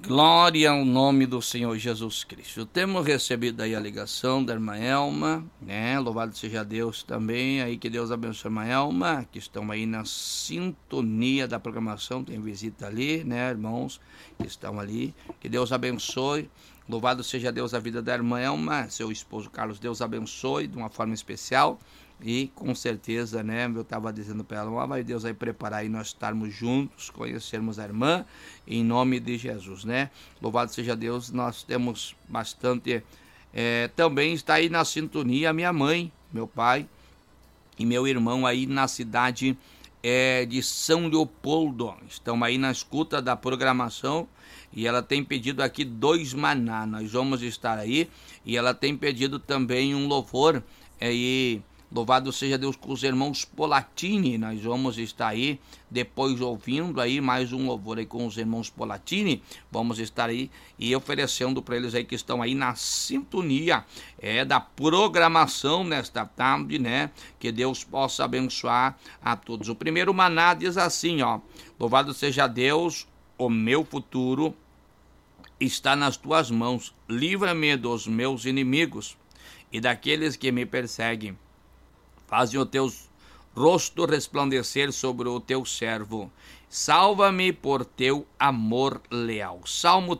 Glória ao nome do Senhor Jesus Cristo. Temos recebido aí a ligação da irmã Elma, né? Louvado seja Deus também, aí que Deus abençoe a irmã Elma, que estão aí na sintonia da programação, tem visita ali, né, irmãos que estão ali, que Deus abençoe. Louvado seja Deus a vida da irmã Elma, seu esposo Carlos, Deus abençoe de uma forma especial. E com certeza, né, eu estava dizendo para ela, vai Deus aí preparar e nós estarmos juntos, conhecermos a irmã, em nome de Jesus, né? Louvado seja Deus, nós temos bastante, também está aí na sintonia minha mãe, meu pai e meu irmão aí na cidade de São Leopoldo, estão aí na escuta da programação e ela tem pedido aqui 2 maná, nós vamos estar aí e ela tem pedido também um louvor aí. Louvado seja Deus com os irmãos Polatini, nós vamos estar aí depois ouvindo aí mais um louvor aí com os irmãos Polatini, vamos estar aí e oferecendo para eles aí que estão aí na sintonia da programação nesta tarde, né, que Deus possa abençoar a todos. O primeiro maná diz assim, ó, louvado seja Deus, o meu futuro está nas tuas mãos, livra-me dos meus inimigos e daqueles que me perseguem. Fazem o teu rosto resplandecer sobre o teu servo. Salva-me por teu amor leal. Salmo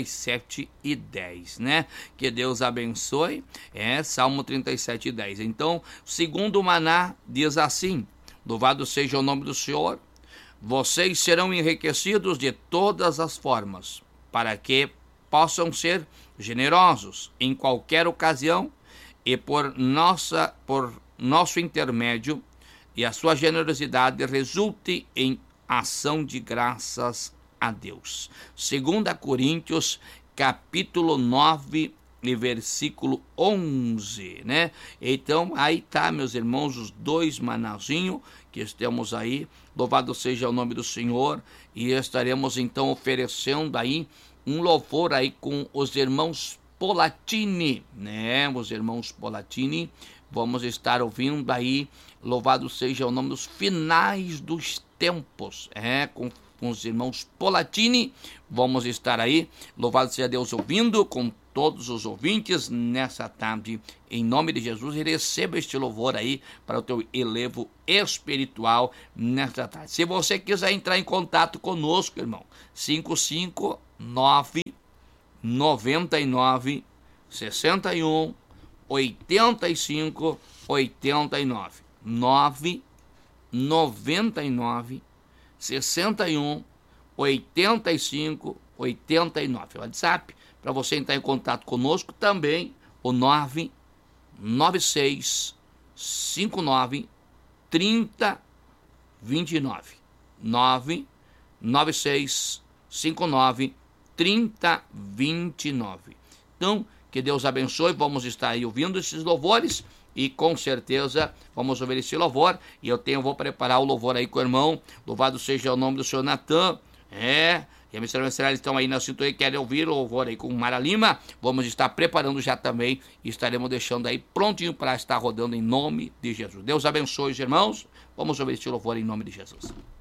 37:10, né? Que Deus abençoe. Salmo 37:10. Então, segundo maná diz assim, louvado seja o nome do Senhor. Vocês serão enriquecidos de todas as formas, para que possam ser generosos em qualquer ocasião e por nosso intermédio e a sua generosidade resulte em ação de graças a Deus. 2 Coríntios, capítulo 9, e versículo 11, né? Então, aí tá, meus irmãos, os 2 manazinhos que estamos aí, louvado seja o nome do Senhor, e estaremos então oferecendo aí um louvor aí com os irmãos Polatini, né? Os irmãos Polatini, vamos estar ouvindo aí, louvado seja o nome dos finais dos tempos, com os irmãos Polatini, vamos estar aí, louvado seja Deus ouvindo com todos os ouvintes nessa tarde, em nome de Jesus, e receba este louvor aí para o teu elevo espiritual nesta tarde. Se você quiser entrar em contato conosco, irmão, 559 99 61 85 89 999 61 85 89. WhatsApp para você entrar em contato conosco também o 996 59 30 29 996 59 30 29. Então, que Deus abençoe, vamos estar aí ouvindo esses louvores e com certeza vamos ouvir esse louvor. E vou preparar o louvor aí com o irmão, louvado seja o nome do senhor Natan, e a missionária Ministerial estão aí na sintonia, querem ouvir o louvor aí com Mara Lima, vamos estar preparando já também e estaremos deixando aí prontinho para estar rodando em nome de Jesus. Deus abençoe os irmãos, vamos ouvir esse louvor em nome de Jesus.